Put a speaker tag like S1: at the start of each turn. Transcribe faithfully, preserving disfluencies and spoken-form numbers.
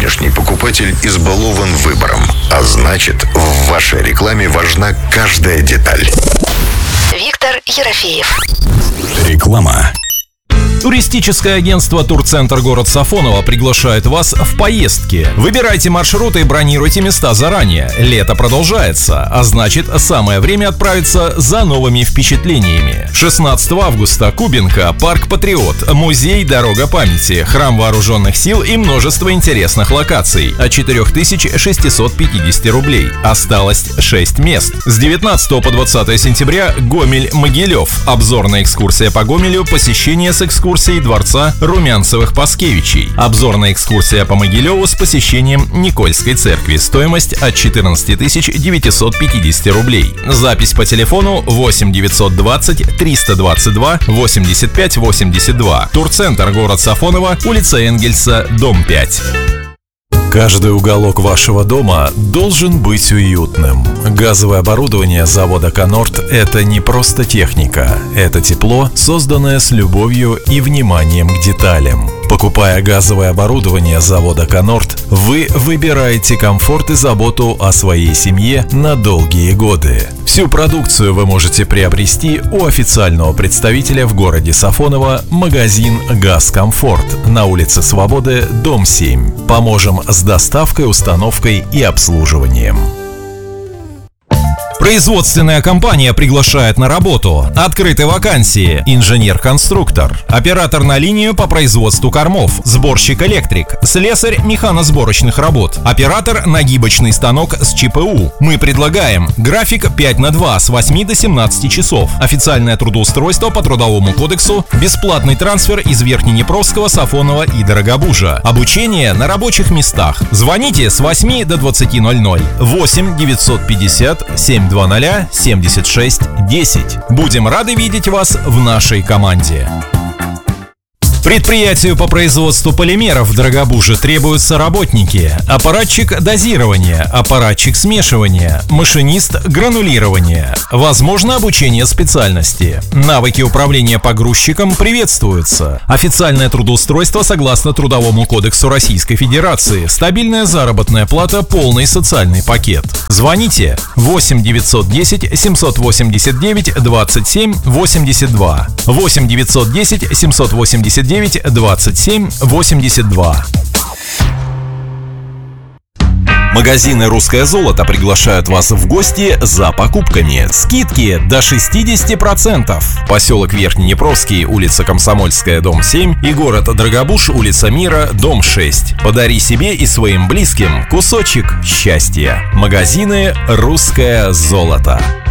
S1: Внешний покупатель избалован выбором, а значит, в вашей рекламе важна каждая деталь.
S2: Виктор Ерофеев.
S3: Реклама.
S4: Туристическое агентство «Турцентр город Сафоново» приглашает вас в поездки. Выбирайте маршруты и бронируйте места заранее. Лето продолжается, а значит, самое время отправиться за новыми впечатлениями. шестнадцатого августа Кубинка, парк Патриот, музей Дорога памяти, храм вооруженных сил и множество интересных локаций. От четыре тысячи шестьсот пятьдесят рублей. Осталось шесть мест. С девятнадцатого по двадцатое сентября Гомель-Могилев. Обзорная экскурсия по Гомелю, посещение с экскурсией дворца Румянцевых-Паскевичей. Обзорная экскурсия по Могилеву с посещением Никольской церкви. Стоимость от четырнадцать тысяч девятьсот пятьдесят рублей. Запись по телефону восемь девятьсот двадцать триста двадцать два восемьдесят пять восемьдесят два. Турцентр город Сафоново, улица Энгельса, дом пять.
S3: Каждый уголок вашего дома должен быть уютным. Газовое оборудование завода «Конорд» — это не просто техника. Это тепло, созданное с любовью и вниманием к деталям. Покупая газовое оборудование завода «Конорд», вы выбираете комфорт и заботу о своей семье на долгие годы. Всю продукцию вы можете приобрести у официального представителя в городе Сафоново, магазин «Газкомфорт» на улице Свободы, дом семь. Поможем с доставкой, установкой и обслуживанием.
S4: Производственная компания приглашает на работу. Открыты вакансии: инженер-конструктор, оператор на линию по производству кормов, сборщик-электрик, слесарь механосборочных работ, оператор нагибочный станок с ЧПУ. Мы предлагаем график пять на два с восьми до семнадцати часов, официальное трудоустройство по Трудовому кодексу, бесплатный трансфер из Верхнеднепровского, Сафонова и Дорогобужа, обучение на рабочих местах. Звоните с восьми до двадцати ноль-ноль. восемь девятьсот пятьдесят семь два ноль семьдесят шесть десять. Будем рады видеть вас в нашей команде. Предприятию по производству полимеров в Дорогобуже требуются работники: аппаратчик дозирования, аппаратчик смешивания, машинист гранулирования. Возможно обучение специальности. Навыки управления погрузчиком приветствуются. Официальное трудоустройство согласно Трудовому кодексу Российской Федерации. Стабильная заработная плата, полный социальный пакет. Звоните восемь девятьсот десять семьсот восемьдесят девять двадцать семь восемьдесят два. восемь девятьсот десять семьсот восемьдесят девять двадцать семь восемьдесят два. Магазины «Русское золото» приглашают вас в гости за покупками. Скидки до шестьдесят процентов. Поселок Верхнеднепровский, улица Комсомольская, дом семь, и город Дорогобуж, улица Мира, дом шесть. Подари себе и своим близким кусочек счастья. Магазины «Русское золото».